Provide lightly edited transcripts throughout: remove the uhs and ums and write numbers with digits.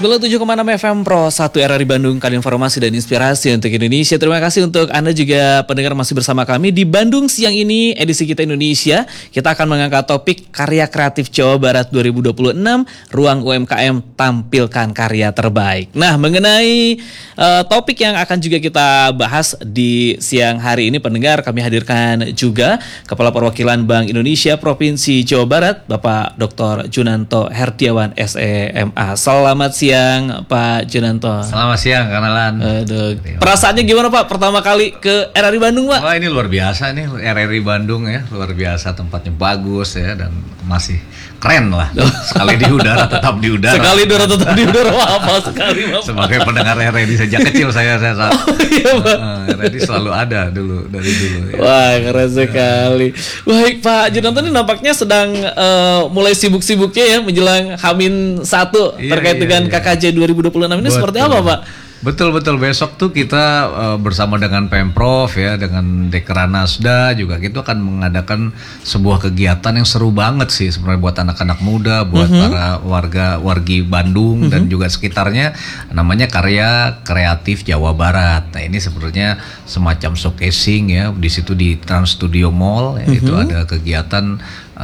97,6 FM Pro 1 RRI Bandung, kali informasi dan inspirasi untuk Indonesia. Terima kasih untuk Anda juga pendengar masih bersama kami di Bandung Siang ini, edisi Kita Indonesia. Kita akan mengangkat topik Karya Kreatif Jawa Barat 2026, Ruang UMKM Tampilkan Karya Terbaik. Nah, mengenai topik yang akan juga kita bahas di siang hari ini, pendengar, kami hadirkan juga Kepala Perwakilan Bank Indonesia Provinsi Jawa Barat, Bapak Dr. Junanto Herdiawan SEMA. Selamat siang Pak Junanto. Selamat siang Kang Alan. Perasaannya gimana Pak pertama kali ke RRI Bandung Pak? Wah, ini luar biasa nih RRI Bandung ya, luar biasa, tempatnya bagus ya dan masih keren lah. Sekali di udara tetap di udara. Sekali di udara tetap di udara. Wah, apa sekali Pak. Sebagai pendengar RRI sejak kecil saya iya, Pak. RRI selalu ada dari dulu ya. Wah, keren sekali. Baik Pak Junanto ini nampaknya sedang mulai sibuk-sibuknya ya menjelang H-1 terkait dengan KKJ 2026 ini. Betul. Seperti apa Pak? Betul besok tuh kita bersama dengan Pemprov ya, dengan Dekranasda juga kita akan mengadakan sebuah kegiatan yang seru banget sih sebenarnya buat anak-anak muda, buat para wargi Bandung dan juga sekitarnya, namanya Karya Kreatif Jawa Barat. Nah, ini sebenarnya semacam showcasing ya, di situ di Trans Studio Mall ya, itu ada kegiatan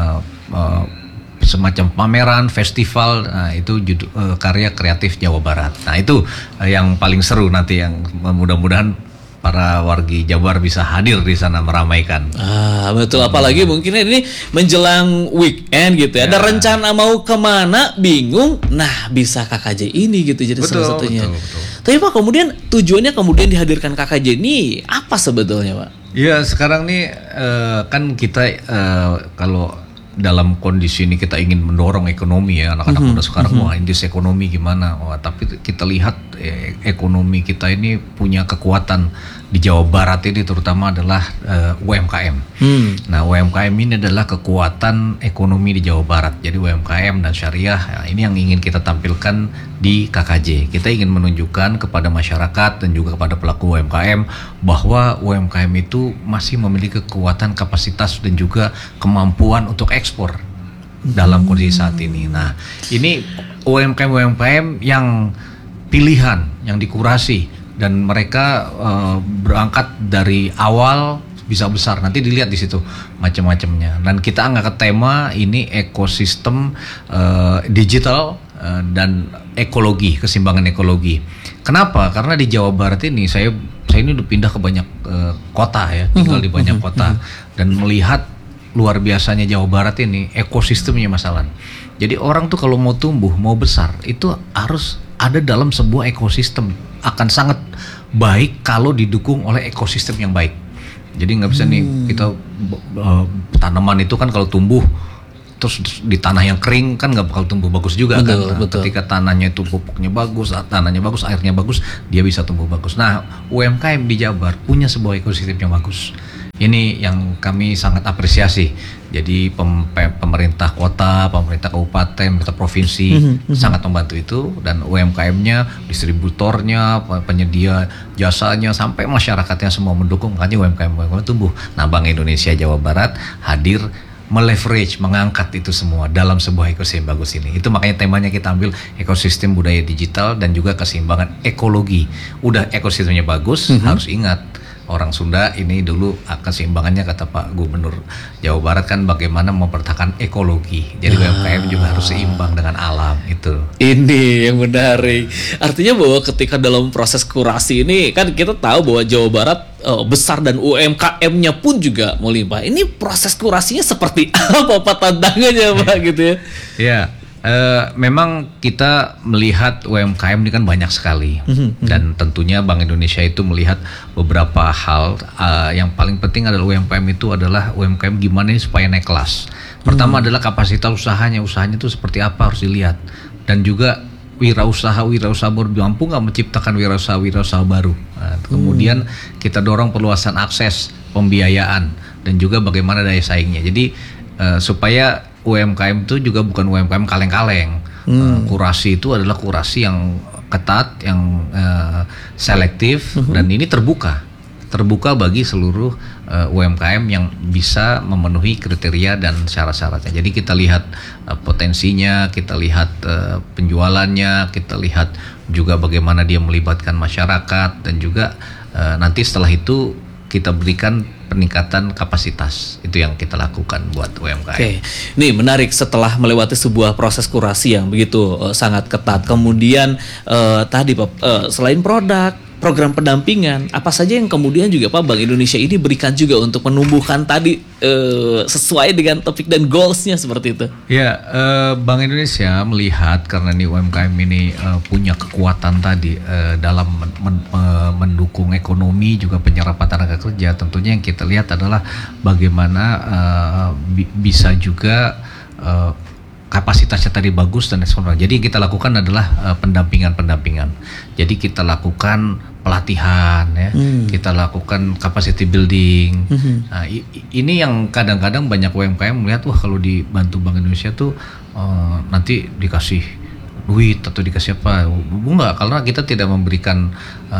semacam pameran, festival, nah, itu Karya Kreatif Jawa Barat. Nah, itu yang paling seru nanti, yang mudah-mudahan para wargi Jabar bisa hadir di sana meramaikan. Betul. Apalagi mungkin ini menjelang weekend gitu ya. Ada rencana mau kemana, bingung. Nah, bisa KKJ ini gitu jadi salah satunya. Betul. Tapi Pak, kemudian tujuannya dihadirkan KKJ ini apa sebetulnya Pak? Iya, sekarang nih kan kita kalau dalam kondisi ini kita ingin mendorong ekonomi ya, anak-anak muda sekarang wah indeks ekonomi gimana, tapi kita lihat ekonomi kita ini punya kekuatan di Jawa Barat ini terutama adalah UMKM. Nah, UMKM ini adalah kekuatan ekonomi di Jawa Barat. Jadi UMKM dan syariah ini yang ingin kita tampilkan di KKJ. Kita ingin menunjukkan kepada masyarakat dan juga kepada pelaku UMKM bahwa UMKM itu masih memiliki kekuatan, kapasitas dan juga kemampuan untuk ekspor dalam kondisi saat ini. Nah, ini UMKM yang pilihan, yang dikurasi, dan mereka berangkat dari awal bisa besar. Nanti dilihat di situ macam-macamnya. Dan kita angkat tema ini ekosistem digital dan ekologi, keseimbangan ekologi. Kenapa? Karena di Jawa Barat ini saya ini udah pindah ke banyak kota ya, tinggal di banyak kota dan melihat luar biasanya Jawa Barat ini ekosistemnya masalah. Jadi orang tuh kalau mau tumbuh, mau besar itu harus ada dalam sebuah ekosistem. Akan sangat baik kalau didukung oleh ekosistem yang baik. Jadi nggak bisa nih kita tanaman itu kan kalau tumbuh terus di tanah yang kering kan nggak bakal tumbuh bagus juga. Betul. Ketika tanahnya itu pupuknya bagus, tanahnya bagus, airnya bagus, dia bisa tumbuh bagus. Nah, UMKM di Jabar punya sebuah ekosistem yang bagus. Ini yang kami sangat apresiasi. Jadi pemerintah kota, pemerintah kabupaten, pemerintah provinsi sangat membantu itu, dan UMKM-nya, distributornya, penyedia jasanya, sampai masyarakatnya semua mendukung, makanya UMKM tumbuh. Nah, Bank Indonesia Jawa Barat hadir meleverage, mengangkat itu semua dalam sebuah ekosistem bagus ini. Itu makanya temanya kita ambil ekosistem budaya digital dan juga keseimbangan ekologi. Udah ekosistemnya bagus, harus ingat orang Sunda ini dulu keseimbangannya, kata Pak Gubernur Jawa Barat kan bagaimana mempertahankan ekologi. Jadi UMKM juga harus seimbang dengan alam itu. Ini yang menarik. Artinya bahwa ketika dalam proses kurasi ini kan kita tahu bahwa Jawa Barat besar dan UMKM-nya pun juga melimpah. Ini proses kurasinya seperti apa Pak tantangannya Pak gitu ya? Iya. Memang kita melihat UMKM ini kan banyak sekali, dan tentunya Bank Indonesia itu melihat beberapa hal. Yang paling penting adalah UMKM itu adalah UMKM gimana supaya naik kelas. Pertama adalah kapasitas usahanya itu seperti apa harus dilihat, dan juga wirausaha baru mampu nggak menciptakan wirausaha baru. Nah, kemudian kita dorong perluasan akses pembiayaan dan juga bagaimana daya saingnya. Jadi supaya UMKM itu juga bukan UMKM kaleng-kaleng. Kurasi itu adalah kurasi yang ketat, yang selektif, dan ini terbuka bagi seluruh UMKM yang bisa memenuhi kriteria dan syarat-syaratnya. Jadi kita lihat potensinya, kita lihat penjualannya, kita lihat juga bagaimana dia melibatkan masyarakat, dan juga nanti setelah itu kita berikan peningkatan kapasitas. Itu yang kita lakukan buat UMKM. Oke, ini menarik setelah melewati sebuah proses kurasi yang begitu sangat ketat. Kemudian tadi Pak, selain produk, program pendampingan, apa saja yang kemudian juga Pak Bank Indonesia ini berikan juga untuk menumbuhkan tadi sesuai dengan topik dan goalsnya seperti itu? Ya, Bank Indonesia melihat karena ini UMKM ini punya kekuatan tadi dalam mendukung ekonomi juga penyerapan tenaga kerja. Tentunya yang kita lihat adalah bagaimana bisa juga kapasitasnya tadi bagus dan ekspor. Jadi yang kita lakukan adalah pendampingan. Jadi kita lakukan pelatihan, ya, kita lakukan capacity building. Nah, ini yang kadang-kadang banyak UMKM melihat, wah kalau dibantu Bank Indonesia tuh nanti dikasih duit atau dikasih apa? Enggak, karena kita tidak memberikan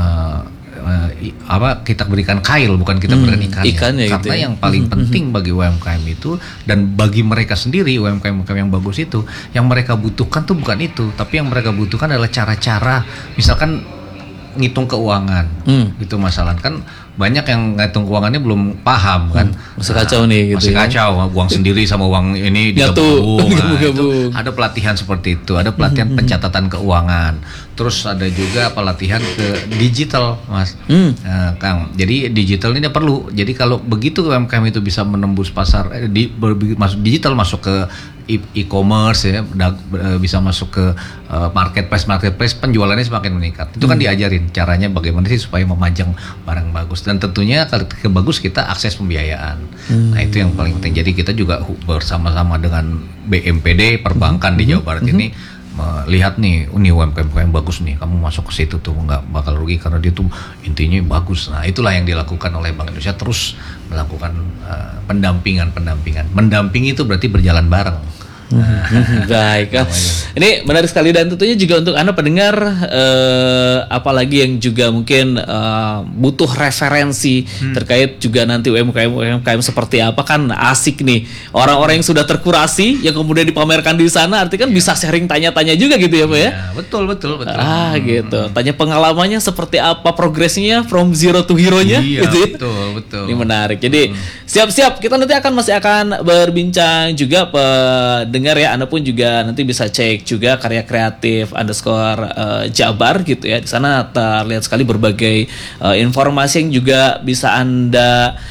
kita berikan kail, bukan kita berikan ikannya. Karena gitu ya, yang paling penting bagi UMKM itu dan bagi mereka sendiri, UMKM yang bagus itu, yang mereka butuhkan tuh bukan itu, tapi yang mereka butuhkan adalah cara-cara, misalkan ngitung keuangan, itu masalah kan. Banyak yang ngitung keuangannya belum paham kan, masih kacau nih, gitu masih kacau, uang sendiri sama uang ini digabung. Itu ada pelatihan seperti itu, ada pelatihan pencatatan keuangan, terus ada juga pelatihan ke digital, Mas, Kang. Jadi digital ini perlu. Jadi kalau begitu UMKM itu bisa menembus pasar, masuk digital, masuk ke e-commerce, ya, bisa masuk ke marketplace, penjualannya semakin meningkat. Itu kan diajarin caranya bagaimana sih supaya memajang barang bagus. Dan tentunya kalau bagus kita akses pembiayaan. Nah itu yang paling penting. Jadi kita juga bersama-sama dengan BMPD perbankan di Jawa Barat ini melihat nih, ini UMKM yang bagus nih, kamu masuk ke situ tuh nggak bakal rugi karena dia tuh intinya bagus. Nah itulah yang dilakukan oleh Bank Indonesia, terus melakukan pendampingan. Mendampingi itu berarti berjalan bareng. Baik, ini menarik sekali, dan tentunya juga untuk Anda pendengar, apalagi yang juga mungkin butuh referensi terkait juga nanti UMKM seperti apa, kan asik nih orang-orang yang sudah terkurasi yang kemudian dipamerkan di sana, artinya kan bisa sharing, tanya-tanya juga gitu ya Pak ya? Betul. Gitu, tanya pengalamannya seperti apa, progresnya from zero to hero-nya, gitu. Betul. Ini menarik. Jadi siap-siap, kita nanti masih akan berbincang juga dengar ya, Anda pun juga nanti bisa cek juga karya kreatif _Jabar gitu ya. Di sana terlihat sekali berbagai informasi yang juga bisa Anda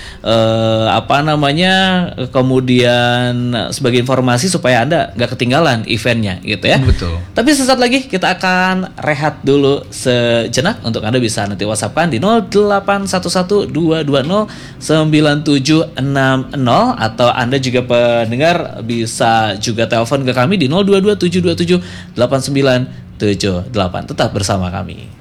kemudian sebagai informasi supaya Anda nggak ketinggalan eventnya gitu ya. Betul. Tapi sesaat lagi kita akan rehat dulu sejenak. Untuk Anda bisa nanti WhatsApp-kan di 081122097660, atau Anda juga pendengar bisa juga telepon ke kami di 0227278978. Tetap bersama kami.